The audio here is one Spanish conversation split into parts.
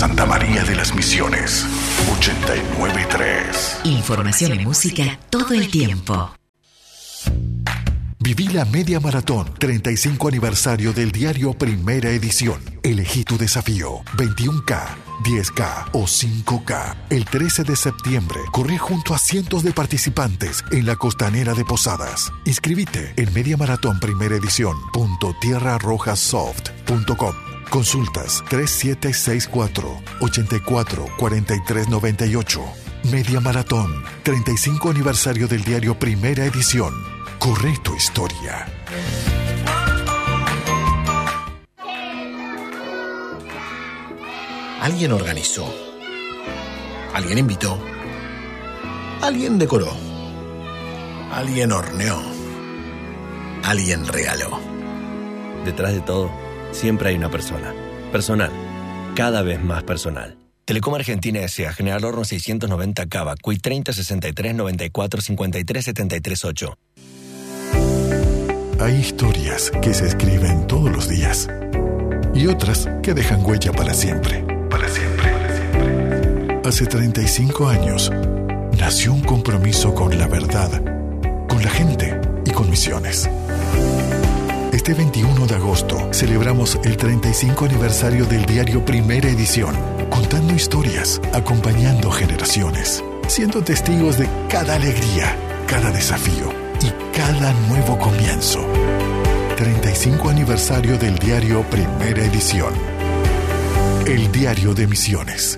Santa María de las Misiones, 89.3. Información y música todo el tiempo. Viví la Media Maratón, 35 aniversario del diario Primera Edición. Elegí tu desafío, 21K, 10K o 5K. El 13 de septiembre, corrí junto a cientos de participantes en la costanera de Posadas. Inscribite en mediamaratonprimeredición.tierrarojassoft.com. Consultas 3764-844398. Media Maratón, 35 aniversario del diario Primera Edición. Corre tu historia. Alguien organizó. Alguien invitó. Alguien decoró. Alguien horneó. Alguien regaló. Detrás de todo, siempre hay una persona. Personal. Cada vez más personal. Telecom Argentina S.A. General Horno 690 Cava. CUI 30 63 94 53 73 8. Hay historias que se escriben todos los días y otras que dejan huella para siempre. Para siempre. Hace 35 años nació un compromiso con la verdad, con la gente y con Misiones. Este 21 de agosto celebramos el 35 aniversario del diario Primera Edición, contando historias, acompañando generaciones, siendo testigos de cada alegría, cada desafío y cada nuevo comienzo. 35 aniversario del diario Primera Edición. El diario de Misiones.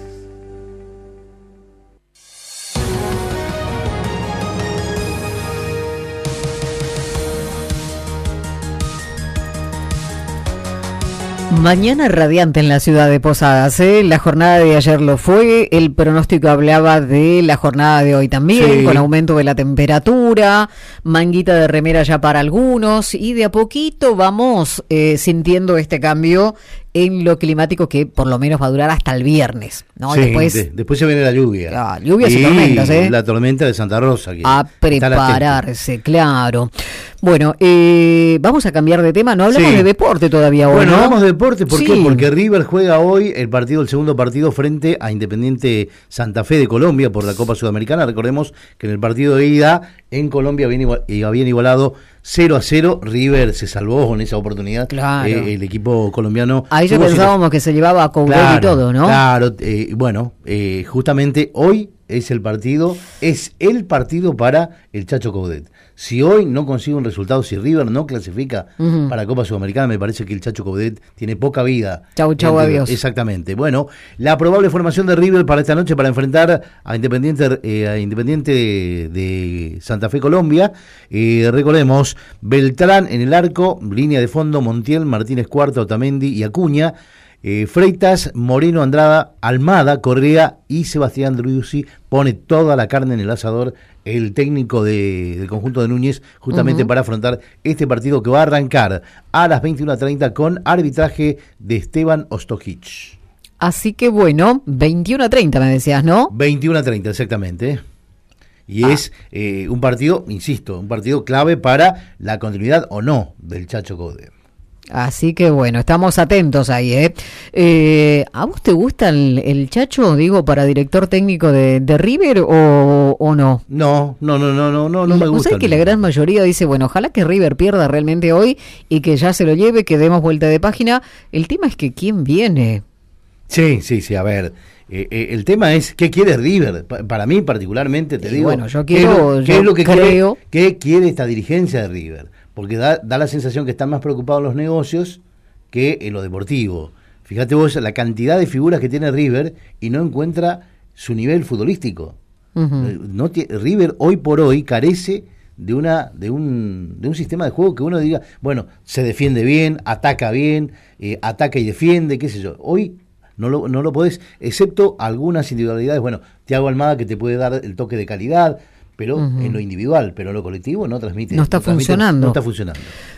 Mañana radiante en la ciudad de Posadas, ¿eh? La jornada de ayer lo fue, el pronóstico hablaba de la jornada de hoy también, sí, con aumento de la temperatura, manguita de remera ya para algunos, y de a poquito vamos sintiendo este cambio en lo climático que por lo menos va a durar hasta el viernes, ¿no? Sí, después se viene la lluvia. Lluvias y tormentas, ¿eh? La tormenta de Santa Rosa. Que a prepararse, claro. Bueno, vamos a cambiar de tema, no hablamos de deporte todavía hoy, Bueno, ¿no? hablamos de deporte, ¿por qué? Porque River juega hoy el segundo partido frente a Independiente Santa Fe de Colombia por la Copa Sudamericana. Recordemos que en el partido de ida en Colombia habían igualado 0-0, River se salvó en esa oportunidad, claro. El equipo colombiano. Ahí ya pensábamos que se llevaba a Coudet y todo, ¿no? Claro, justamente hoy es el partido para el Chacho Coudet. Si hoy no consigue un resultado, si River no clasifica para Copa Sudamericana, me parece que el Chacho Coudet tiene poca vida. Chau, adiós. Exactamente. Bueno, la probable formación de River para esta noche para enfrentar a Independiente de Santa Fe, Colombia. Recordemos, Beltrán en el arco, línea de fondo, Montiel, Martínez Cuarta, Otamendi y Acuña. Freitas, Moreno, Andrada, Almada, Correa y Sebastián Driussi. Pone toda la carne en el asador el técnico del conjunto de Núñez, justamente para afrontar este partido que va a arrancar a las 21:30 con arbitraje de Esteban Ostojic. Así que bueno, 21:30 me decías, ¿no? 21:30, exactamente. Y es un partido, insisto, un partido clave para la continuidad o no del Chacho Coudet. Así que bueno, estamos atentos ahí, ¿eh? ¿A vos te gusta el Chacho, digo, para director técnico de River o no? No me gusta. ¿Vos sabés que la gran mayoría dice, bueno, ojalá que River pierda realmente hoy y que ya se lo lleve, que demos vuelta de página? El tema es que ¿quién viene? Sí, a ver, el tema es ¿qué quiere River? Para mí particularmente te digo, bueno, yo creo ¿qué quiere esta dirigencia de River? Porque da la sensación que están más preocupados en los negocios que en lo deportivo. Fíjate vos la cantidad de figuras que tiene River y no encuentra su nivel futbolístico. River hoy por hoy carece de un sistema de juego que uno diga, bueno, se defiende bien, ataca y defiende, qué sé yo. Hoy no lo podés, excepto algunas individualidades. Bueno, Thiago Almada, que te puede dar el toque de calidad, pero en lo individual, pero en lo colectivo no transmite. No está funcionando.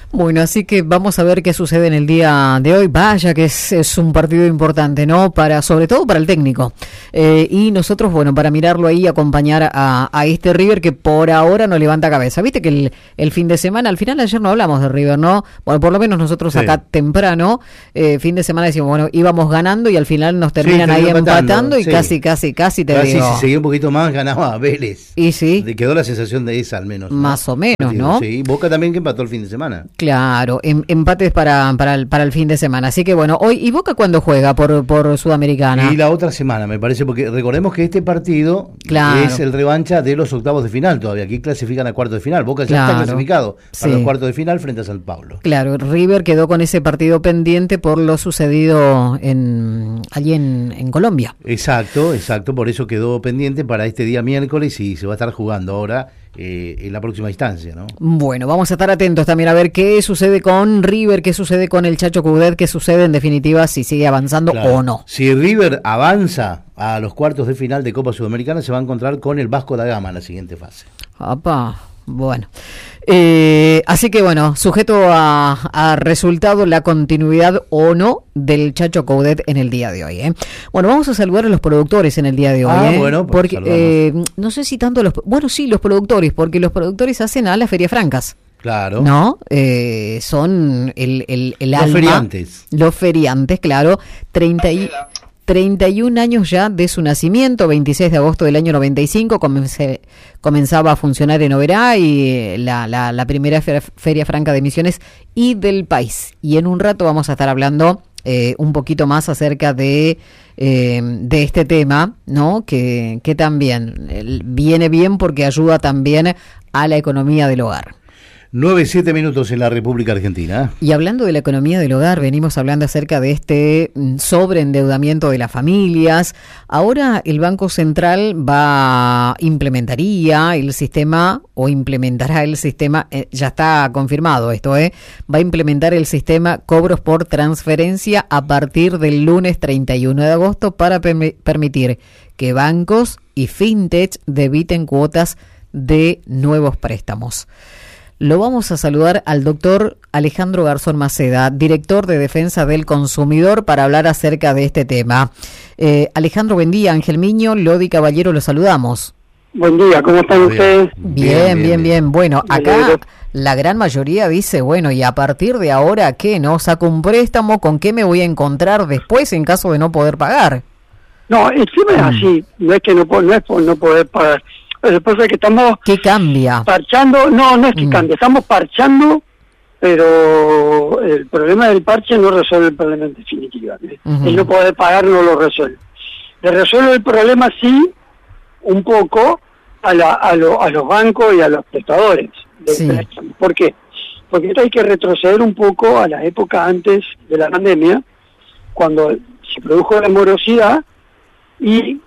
Bueno, así que vamos a ver qué sucede en el día de hoy. Vaya que es un partido importante, ¿no? Sobre todo para el técnico. Y nosotros, bueno, para mirarlo ahí, acompañar a este River que por ahora no levanta cabeza. Viste que el fin de semana, al final ayer no hablamos de River, ¿no? Bueno, por lo menos nosotros acá temprano, fin de semana decimos, bueno, íbamos ganando y al final nos terminan ahí empatando y casi te digo. Si seguía un poquito más ganaba a Vélez. Y sí. Le quedó la sensación de esa al menos. Más o menos, ¿no? Sí, Boca también que empató el fin de semana. Claro, empates para el fin de semana. Así que bueno, hoy, ¿y Boca cuándo juega por Sudamericana? Y la otra semana, me parece, porque recordemos que este partido es el revancha de los octavos de final todavía. Aquí clasifican a cuartos de final. Boca ya está clasificado para los cuartos de final frente a San Pablo. Claro, River quedó con ese partido pendiente por lo sucedido allí en Colombia. Exacto, por eso quedó pendiente para este día miércoles y se va a estar jugando ahora en la próxima instancia, ¿no? Bueno, vamos a estar atentos también a ver qué sucede con River, qué sucede con el Chacho Coudet, qué sucede en definitiva si sigue avanzando o no. Si River avanza a los cuartos de final de Copa Sudamericana, se va a encontrar con el Vasco da Gama en la siguiente fase. ¡Apa! Bueno, así que bueno, sujeto a resultado la continuidad o no del Chacho Coudet en el día de hoy. Bueno, vamos a saludar a los productores en el día de hoy. Bueno, porque no sé si tanto los productores, porque los productores hacen a las ferias francas. Claro. ¿No? Son el los alma. Feriantes. Los feriantes, claro. 31 años ya de su nacimiento, 26 de agosto del año 95, comenzaba a funcionar en Oberá y la primera Feria Franca de Misiones y del país. Y en un rato vamos a estar hablando un poquito más acerca de este tema, ¿no? Que también viene bien porque ayuda también a la economía del hogar. 9-7 minutos en la República Argentina. Y hablando de la economía del hogar, venimos hablando acerca de este sobreendeudamiento de las familias. Ahora el Banco Central implementará el sistema, ya está confirmado esto, va a implementar el sistema cobros por transferencia a partir del lunes 31 de agosto para permitir que bancos y fintech debiten cuotas de nuevos préstamos. Lo vamos a saludar al doctor Alejandro Garzón Maceda, director de Defensa del Consumidor, para hablar acerca de este tema. Alejandro, buen día. Ángel Miño, Lodi Caballero, los saludamos. Buen día, ¿cómo están ustedes? Bien. Bueno, acá la gran mayoría dice, bueno, y a partir de ahora, ¿qué? ¿No? Saco un préstamo, ¿con qué me voy a encontrar después en caso de no poder pagar? No, el tema es así, no es por no poder pagar. Lo que pasa es que estamos... ¿Qué cambia? Parchando, no es que cambie, estamos parchando, pero el problema del parche no resuelve el problema en definitiva. El no poder pagar no lo resuelve. Le resuelve el problema, sí, un poco a los bancos y a los prestadores del préstamo. ¿Por qué? Porque esto hay que retroceder un poco a la época antes de la pandemia, cuando se produjo la morosidad y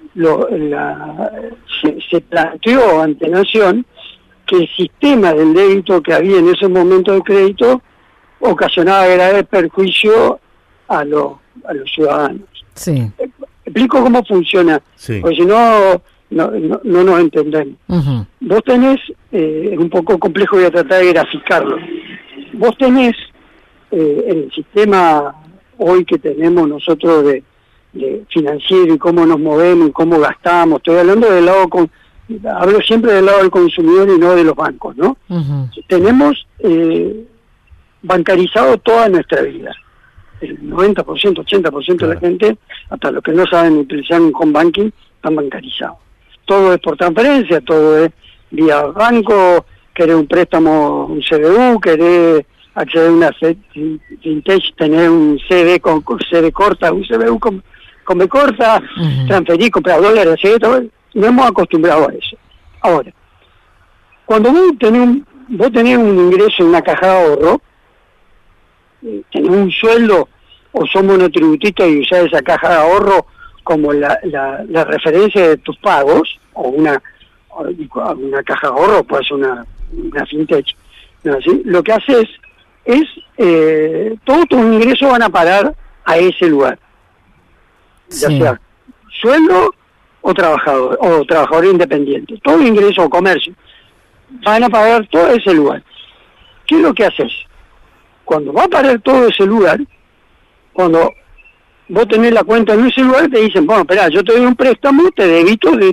se planteó ante Nación que el sistema del débito que había en ese momento de crédito ocasionaba grave perjuicio a los ciudadanos. Sí. Explico cómo funciona, porque si no nos entendemos. Vos tenés, es un poco complejo, voy a tratar de graficarlo. Vos tenés en el sistema hoy que tenemos nosotros de financiero y cómo nos movemos y cómo gastamos. Estoy hablando hablo siempre del lado del consumidor y no de los bancos, ¿no? Tenemos bancarizado toda nuestra vida. El 90%, 80% de la gente, hasta los que no saben utilizar un home banking, están bancarizados. Todo es por transferencia, todo es vía banco, querés un préstamo, un CBU, querés acceder a una fintech, tener un CD con CD corta, un CBU con B corta, transferir, comprar dólares, etc. Nos hemos acostumbrado a eso. Ahora, cuando vos tenés un ingreso en una caja de ahorro, tenés un sueldo o sos monotributista y usás esa caja de ahorro como la referencia de tus pagos, o una caja de ahorro, puede ser una fintech, ¿no? ¿Sí? Lo que haces es todos tus ingresos van a parar a ese lugar, ya sea sueldo o trabajador independiente, todo ingreso o comercio van a pagar todo ese lugar. ¿Qué es lo que haces? cuando va a parar todo ese lugar, cuando vos tenés la cuenta en ese lugar, te dicen, bueno, espera, yo te doy un préstamo, te debito de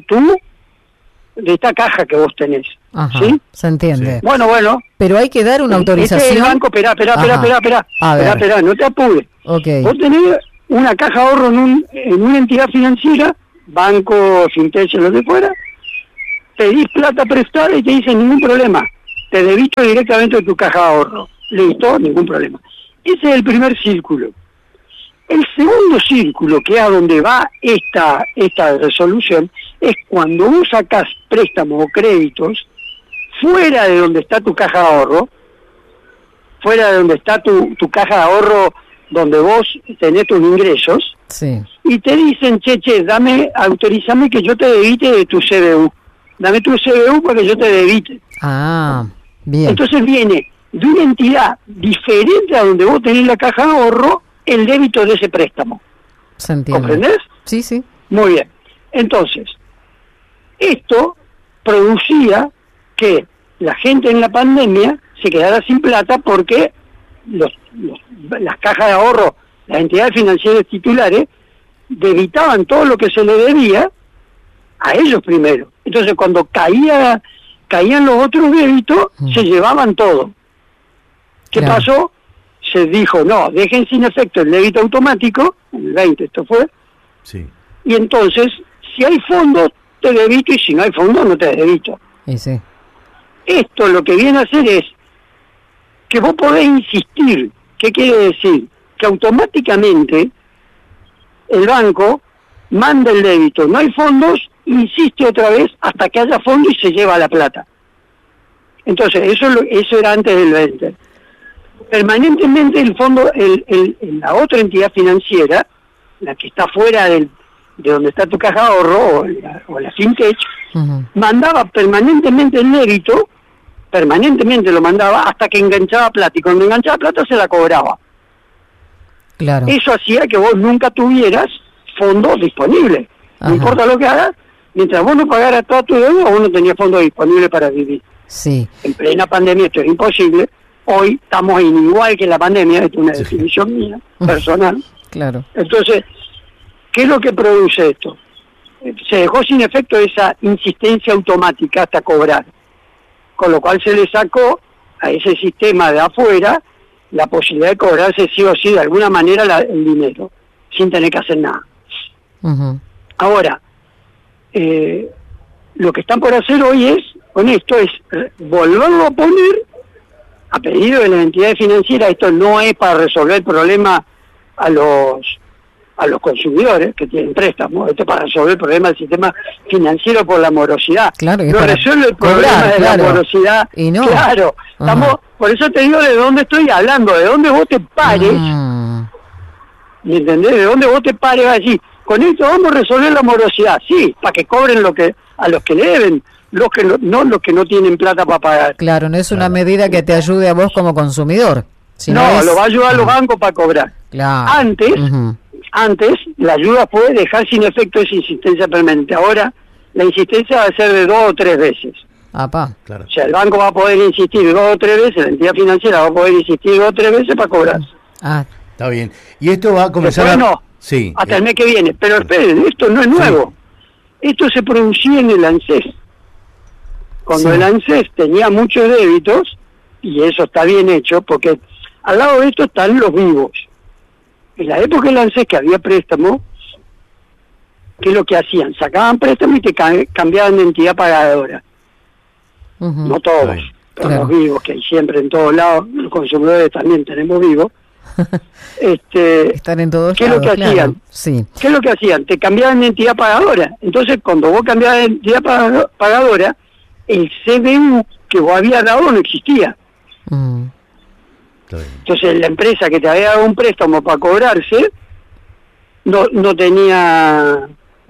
esta caja que vos tenés. Ajá, ¿sí? Se entiende. Bueno. Pero hay que dar una autorización. Este es el banco, espera, no te apures. Okay. Vos tenés una caja de ahorro en una entidad financiera, banco, fintech, lo que fuera, pedís plata prestada y te dicen ningún problema, te debito directamente de tu caja de ahorro. Listo, ningún problema. Ese es el primer círculo. El segundo círculo, que es a donde va esta resolución, es cuando vos sacás préstamos o créditos fuera de donde está tu caja de ahorro, fuera de donde está tu caja de ahorro donde vos tenés tus ingresos, sí. Y te dicen, autorízame que yo te debite de tu CBU. Dame tu CBU para que yo te debite. Ah, bien. Entonces viene de una entidad diferente a donde vos tenés la caja de ahorro el débito de ese préstamo. Se entiende. ¿Comprendés? Sí, sí. Muy bien. Entonces, esto producía que la gente en la pandemia se quedara sin plata porque las cajas de ahorro, las entidades financieras titulares, debitaban todo lo que se le debía a ellos primero. Entonces, cuando caían los otros débitos, se llevaban todo. ¿Qué pasó? Se dijo, no, dejen sin efecto el débito automático, en el 20 esto fue, sí. Y entonces, si hay fondos, te debito, y si no hay fondos, no te debito. Y sí. Esto lo que viene a hacer es que vos podés insistir. ¿Qué quiere decir? Que automáticamente el banco manda el débito, no hay fondos, insiste otra vez hasta que haya fondos y se lleva la plata. Entonces, eso era antes del 20. Permanentemente el fondo, la otra entidad financiera, la que está fuera de donde está tu caja de ahorro o la fintech, mandaba permanentemente el débito, permanentemente lo mandaba hasta que enganchaba plata, y cuando enganchaba plata se la cobraba. Claro. Eso hacía que vos nunca tuvieras fondos disponibles. No importa lo que hagas, mientras vos no pagaras toda tu deuda, vos no tenías fondos disponibles para vivir. Sí. En plena pandemia esto es imposible. Hoy estamos igual que en la pandemia, esto es una definición mía, personal. Claro. Entonces, ¿qué es lo que produce esto? Se dejó sin efecto esa insistencia automática hasta cobrar, con lo cual se le sacó a ese sistema de afuera la posibilidad de cobrarse sí o sí de alguna manera el dinero, sin tener que hacer nada. Ahora, lo que están por hacer hoy con esto es volverlo a poner a pedido de las entidades financieras. Esto no es para resolver el problema a los consumidores que tienen préstamos, esto es para resolver el problema del sistema financiero por la morosidad. Claro, no resuelve el problema de la morosidad. Y no. Claro, por eso te digo de dónde estoy hablando, de dónde vos te pares, ¿me entendés? De dónde vos te pares, vas a decir, con esto vamos a resolver la morosidad, sí, para que cobren a los que le deben, los que no tienen plata para pagar. Claro, no es una medida que te ayude a vos como consumidor. No, lo va a ayudar a los bancos para cobrar. Claro. Antes la ayuda fue dejar sin efecto esa insistencia permanente. Ahora la insistencia va a ser de 2 o 3 veces. Claro. O sea, el banco va a poder insistir 2 o 3 veces, la entidad financiera va a poder insistir 2 o 3 veces para cobrar. Está bien. Y esto va a comenzar hasta el mes que viene. Pero esperen, esto no es nuevo. Esto se producía en el ANSES. Cuando el ANSES tenía muchos débitos, y eso está bien hecho, porque al lado de esto están los vivos. En la época del ANSES, que había préstamo, ¿qué es lo que hacían? Sacaban préstamo y te cambiaban de entidad pagadora. No todos, pero los vivos, que hay siempre en todos lados, los consumidores también tenemos vivos. Están en todos lados. ¿Qué es lo que hacían? Sí. ¿Qué es lo que hacían? Te cambiaban de entidad pagadora. Entonces, cuando vos cambiabas de entidad pagadora, el CBU que vos habías dado no existía. Entonces la empresa que te había dado un préstamo para cobrarse no tenía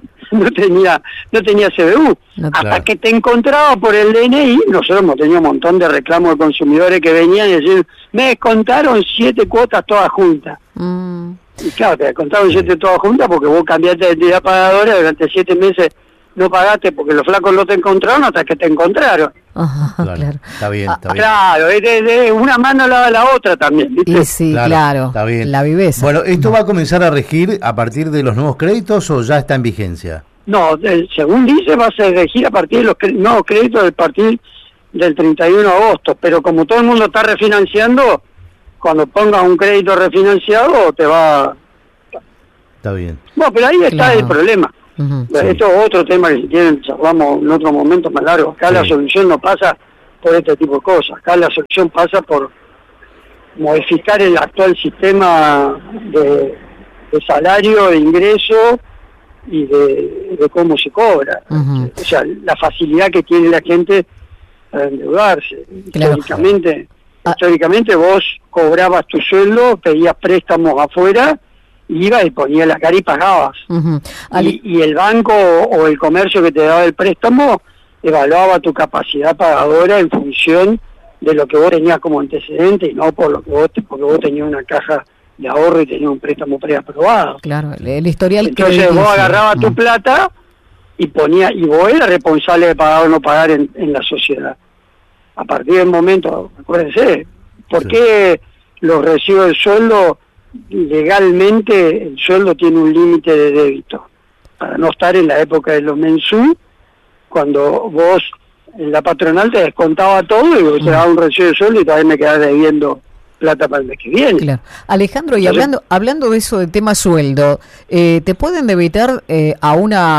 CBU. Hasta que te encontraba por el DNI. Nosotros hemos tenido un montón de reclamos de consumidores que venían y decían, me descontaron 7 cuotas todas juntas. Y claro, te descontaron 7 todas juntas porque vos cambiaste de entidad pagadora, durante 7 meses no pagaste porque los flacos no te encontraron hasta que te encontraron. Ajá, claro. Está bien, está bien. Claro, de una mano lava la otra también, ¿viste? Y sí, claro, está bien. la viveza. Bueno, ¿esto va a comenzar a regir a partir de los nuevos créditos o ya está en vigencia? No, según dice, va a ser regir a partir de los nuevos créditos del partir del 31 de agosto, pero como todo el mundo está refinanciando, cuando pongas un crédito refinanciado te va... Está bien. No, pero ahí está el problema. Uh-huh. Esto es otro tema que si quieren charlamos en otro momento más largo. Acá la solución no pasa por este tipo de cosas. Acá la solución pasa por modificar el actual sistema de salario, de ingreso y de cómo se cobra. Uh-huh. O sea, la facilidad que tiene la gente para endeudarse. Claro. Históricamente vos cobrabas tu sueldo, pedías préstamos afuera, ibas y ponías la cara y pagabas. Uh-huh. Y el banco o el comercio que te daba el préstamo evaluaba tu capacidad pagadora en función de lo que vos tenías como antecedente y no por lo que porque vos tenías una caja de ahorro y tenías un préstamo preaprobado. Claro, el historial. Entonces vos agarrabas tu plata y vos eras responsable de pagar o no pagar en la sociedad. A partir del momento, acuérdense, ¿por qué los recibos de sueldo, legalmente el sueldo tiene un límite de débito? Para no estar en la época de los mensú, cuando vos en la patronal te descontaba todo y vos te dabas un recibo de sueldo y todavía me quedás debiendo plata para el mes que viene. Claro. Alejandro, y hablando de eso de tema sueldo, ¿te pueden debitar a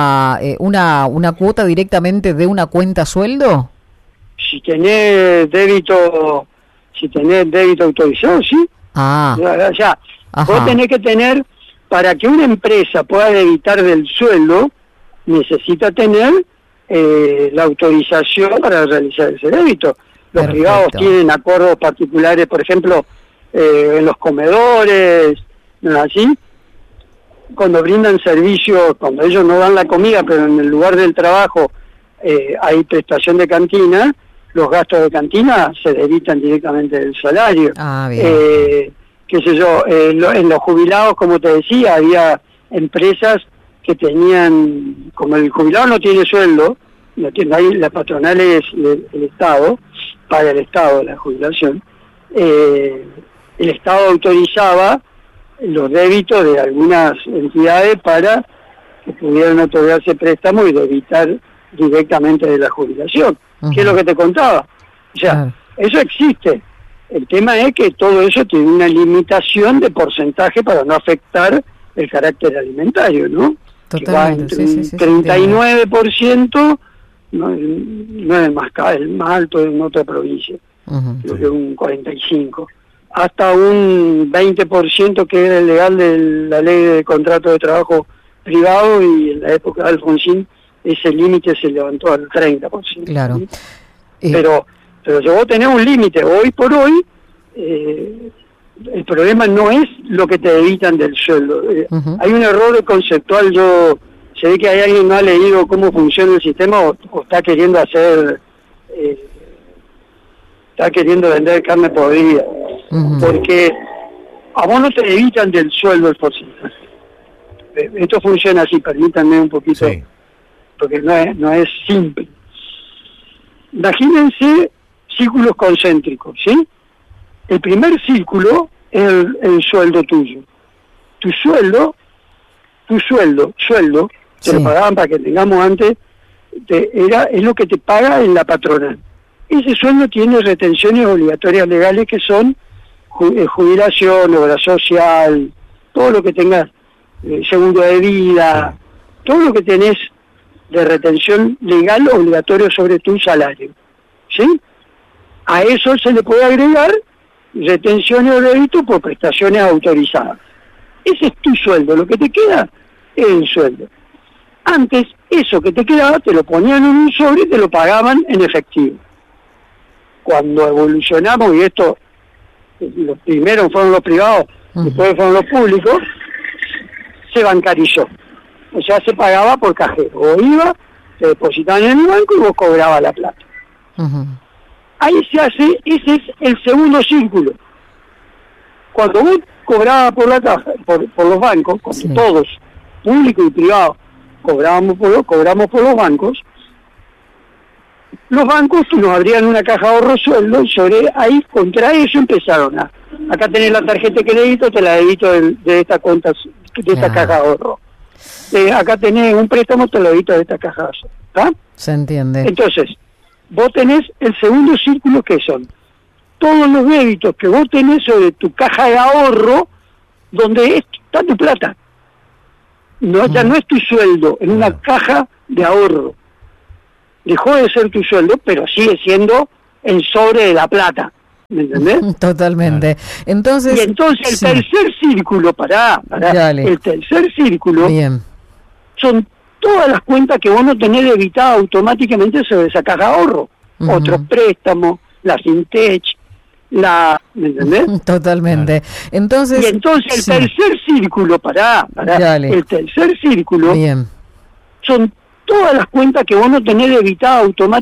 una cuota directamente de una cuenta sueldo? Si tenés débito autorizado, sí. O sea, vos tenés que tener, para que una empresa pueda debitar del sueldo, necesita tener la autorización para realizar ese débito. Los privados tienen acuerdos particulares, por ejemplo, en los comedores, ¿no es así? Cuando brindan servicios, cuando ellos no dan la comida, pero en el lugar del trabajo hay prestación de cantina, los gastos de cantina se debitan directamente del salario. Qué sé yo, en los jubilados, como te decía, había empresas que tenían, como el jubilado no tiene sueldo, la patronal es el Estado, paga el Estado la jubilación, el Estado autorizaba los débitos de algunas entidades para que pudieran otorgarse préstamos y debitar directamente de la jubilación. Uh-huh. ¿Qué es lo que te contaba? O sea, eso existe. El tema es que todo eso tiene una limitación de porcentaje para no afectar el carácter alimentario, ¿no? Totalmente, que va entre un 39%, no es el más alto en otra provincia, creo que un 45%, hasta un 20% que era el legal de la ley de contrato de trabajo privado, y en la época de Alfonsín ese límite se levantó al 30%. Claro. Pero si vos tenés un límite, hoy por hoy, el problema no es lo que te debitan del sueldo. Hay un error conceptual. Se ve que hay alguien que no ha leído cómo funciona el sistema o está queriendo está queriendo vender carne podrida. Porque a vos no te debitan del sueldo el porcentaje. Esto funciona así, permítanme un poquito, porque no es simple. Imagínense círculos concéntricos, ¿sí? El primer círculo es el sueldo tuyo. Tu sueldo, te lo pagaban para que tengamos antes, es lo que te paga en la patronal. Ese sueldo tiene retenciones obligatorias legales que son jubilación, obra social, todo lo que tengas, seguro de vida, todo lo que tenés de retención legal obligatorio sobre tu salario, ¿sí? A eso se le puede agregar retenciones o débito por prestaciones autorizadas. Ese es tu sueldo, lo que te queda es el sueldo. Antes, eso que te quedaba te lo ponían en un sobre y te lo pagaban en efectivo. Cuando evolucionamos, y esto, los primeros fueron los privados, después fueron los públicos, se bancarizó. O sea, se pagaba por cajero. Vos ibas, te depositaban en el banco y vos cobrabas la plata. Ahí se hace, ese es el segundo círculo. Cuando vos cobrabas por la caja, por los bancos, cuando todos, público y privado, cobramos por los bancos, los bancos nos abrían una caja de ahorro sueldo y ahí contra eso empezaron acá tenés la tarjeta de crédito, te la debito de esta cuenta, de esta caja de ahorro. Acá tenés un préstamo, te lo debito de esta caja de ahorro. ¿Está? Se entiende. Entonces, vos tenés el segundo círculo, que son todos los débitos que vos tenés sobre tu caja de ahorro, donde está tu plata. No, ya no es tu sueldo, es una caja de ahorro. Dejó de ser tu sueldo, pero sigue siendo el sobre de la plata. ¿Me entendés? Totalmente. Entonces, y entonces el tercer círculo, el tercer círculo son todas las cuentas que vos no tenés debitadas automáticamente sobre esa caja de ahorro. Otros préstamos, la Sintech, ¿me entendés? Totalmente. Entonces, y entonces el tercer círculo, el tercer círculo son todas las cuentas que vos no tenés debitadas automáticamente